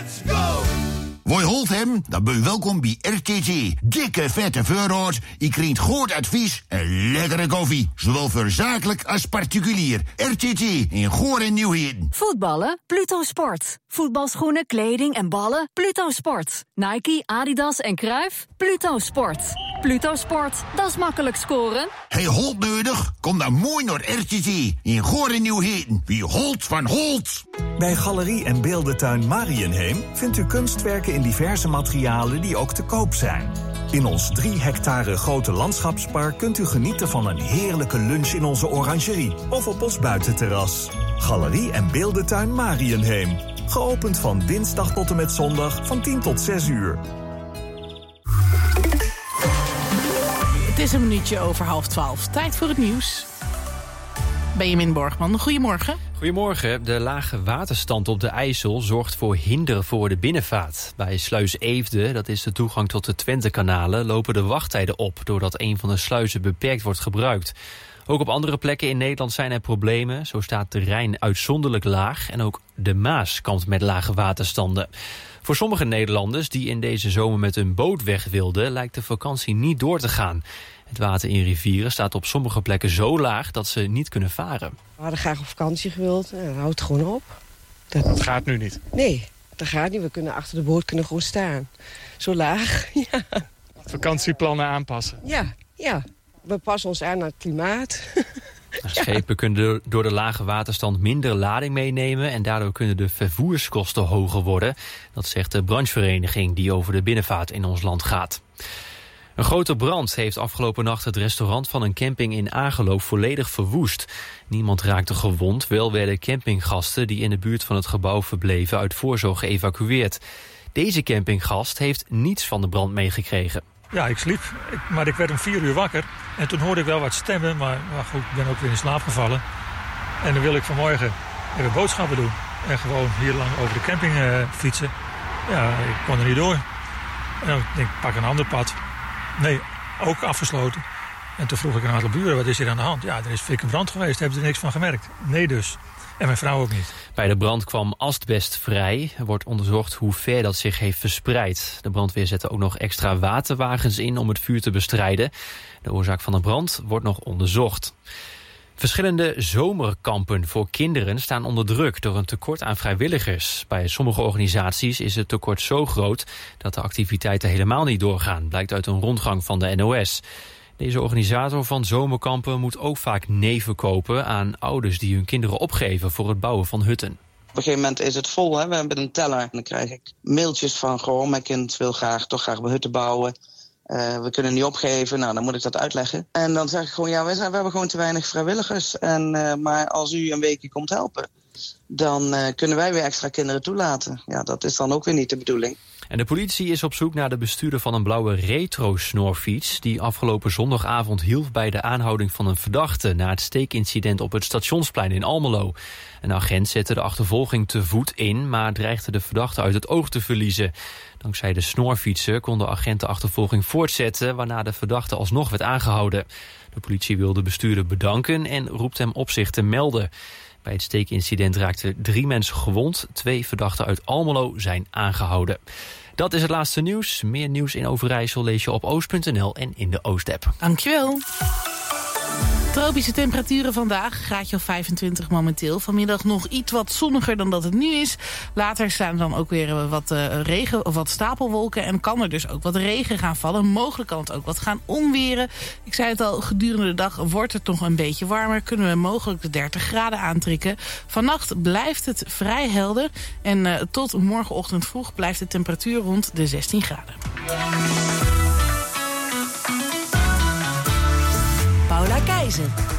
Let's go! Woi holt hem, dan ben je welkom bij RTT. Dikke vette voorraad, je krijgt goed advies en lekkere koffie. Zowel voor zakelijk als particulier. RTT in Goor en Nieuwheden. Voetballen? Pluto Sport. Voetbalschoenen, kleding en ballen? Pluto Sport. Nike, Adidas en Cruijff? Pluto Sport. Pluto Sport, dat is makkelijk scoren. Hey, Holt nodig? Kom dan mooi naar RTT in Goor en Nieuwheden. Wie Holt van Holt. Bij Galerie en Beeldentuin Marienheem vindt u kunstwerken in diverse materialen die ook te koop zijn. In ons 3 hectare grote landschapspark kunt u genieten van een heerlijke lunch in onze orangerie of op ons buitenterras. Galerie en Beeldentuin Marienheem. Geopend van dinsdag tot en met zondag van 10 tot 6 uur. Het is een minuutje over 11:30. Tijd voor het nieuws. Benjamin Borgman, goedemorgen. Goedemorgen. De lage waterstand op de IJssel zorgt voor hinder voor de binnenvaart. Bij sluis Eefde, dat is de toegang tot de Twentekanalen, lopen de wachttijden op doordat een van de sluizen beperkt wordt gebruikt. Ook op andere plekken in Nederland zijn er problemen. Zo staat de Rijn uitzonderlijk laag en ook de Maas kampt met lage waterstanden. Voor sommige Nederlanders die in deze zomer met een boot weg wilden, lijkt de vakantie niet door te gaan. Het water in rivieren staat op sommige plekken zo laag dat ze niet kunnen varen. We hadden graag op vakantie gewild. Dan houdt het gewoon op. Dat gaat nu niet? Nee, dat gaat niet. We kunnen achter de boot gewoon staan. Zo laag, ja. Vakantieplannen aanpassen? Ja. We passen ons aan naar het klimaat. Schepen kunnen door de lage waterstand minder lading meenemen en daardoor kunnen de vervoerskosten hoger worden. Dat zegt de branchevereniging die over de binnenvaart in ons land gaat. Een grote brand heeft afgelopen nacht het restaurant van een camping in Agerlo volledig verwoest. Niemand raakte gewond, wel werden campinggasten die in de buurt van het gebouw verbleven uit voorzorg geëvacueerd. Deze campinggast heeft niets van de brand meegekregen. Ja, ik sliep, maar ik werd om 4 uur wakker. En toen hoorde ik wel wat stemmen, maar goed, ik ben ook weer in slaap gevallen. En dan wil ik vanmorgen even boodschappen doen. En gewoon hier lang over de camping fietsen. Ja, ik kon er niet door. En dan denk ik, pak een ander pad. Nee, ook afgesloten. En toen vroeg ik een aantal buren, wat is hier aan de hand? Ja, er is flinke brand geweest, hebben ze er niks van gemerkt? Nee dus. En mijn vrouw ook niet. Bij de brand kwam asbest vrij. Er wordt onderzocht hoe ver dat zich heeft verspreid. De brandweer zette ook nog extra waterwagens in om het vuur te bestrijden. De oorzaak van de brand wordt nog onderzocht. Verschillende zomerkampen voor kinderen staan onder druk door een tekort aan vrijwilligers. Bij sommige organisaties is het tekort zo groot dat de activiteiten helemaal niet doorgaan, blijkt uit een rondgang van de NOS. Deze organisator van zomerkampen moet ook vaak nee verkopen aan ouders die hun kinderen opgeven voor het bouwen van hutten. Op een gegeven moment is het vol, hè? We hebben een teller en dan krijg ik mailtjes van gewoon mijn kind wil toch graag hutten bouwen. We kunnen niet opgeven, nou dan moet ik dat uitleggen. En dan zeg ik gewoon, ja, we hebben gewoon te weinig vrijwilligers. Maar als u een weekje komt helpen, dan kunnen wij weer extra kinderen toelaten. Ja, dat is dan ook weer niet de bedoeling. En de politie is op zoek naar de bestuurder van een blauwe retro-snorfiets die afgelopen zondagavond hielp bij de aanhouding van een verdachte na het steekincident op het Stationsplein in Almelo. Een agent zette de achtervolging te voet in, maar dreigde de verdachte uit het oog te verliezen. Dankzij de snorfietsen kon de agent de achtervolging voortzetten, waarna de verdachte alsnog werd aangehouden. De politie wil de bestuurder bedanken en roept hem op zich te melden. Bij het steekincident raakten 3 mensen gewond. 2 verdachten uit Almelo zijn aangehouden. Dat is het laatste nieuws. Meer nieuws in Overijssel lees je op oost.nl en in de Oost-app. Dankjewel. Tropische temperaturen vandaag, graadje of 25 momenteel. Vanmiddag nog iets wat zonniger dan dat het nu is. Later staan dan ook weer wat regen of wat stapelwolken. En kan er dus ook wat regen gaan vallen. Mogelijk kan het ook wat gaan onweren. Ik zei het al, gedurende de dag wordt het nog een beetje warmer. Kunnen we mogelijk de 30 graden aantrekken. Vannacht blijft het vrij helder. En tot morgenochtend vroeg blijft de temperatuur rond de 16 graden. Paula Keizer.